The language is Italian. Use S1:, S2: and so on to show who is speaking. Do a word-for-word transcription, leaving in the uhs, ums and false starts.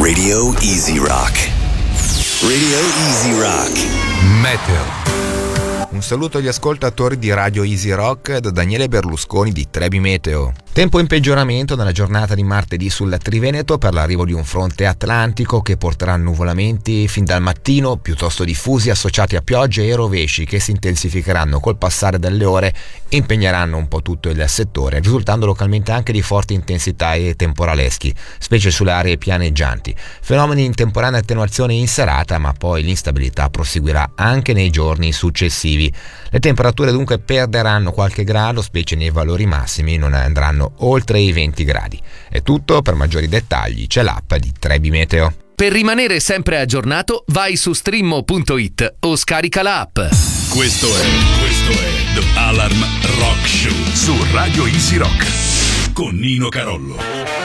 S1: Radio Easy Rock. Radio Easy Rock.
S2: Meteo. Un saluto agli ascoltatori di Radio Easy Rock da Daniele Berlusconi di Trebi Meteo. Tempo in peggioramento nella giornata di martedì sul Triveneto per l'arrivo di un fronte atlantico che porterà nuvolamenti fin dal mattino piuttosto diffusi associati a piogge e rovesci che si intensificheranno col passare delle ore e impegneranno un po' tutto il settore, risultando localmente anche di forte intensità e temporaleschi, specie sulle aree pianeggianti. Fenomeni in temporanea attenuazione in serata, ma poi l'instabilità proseguirà anche nei giorni successivi. Le temperature dunque perderanno qualche grado, specie nei valori massimi, non andranno oltre i venti gradi. È tutto, per maggiori dettagli c'è l'app di Trebi Meteo.
S3: Per rimanere sempre aggiornato vai su streammo punto it o scarica l'app.
S4: Questo è, questo è The Alarm Rock Show su Radio Easy Rock con Nino Carollo.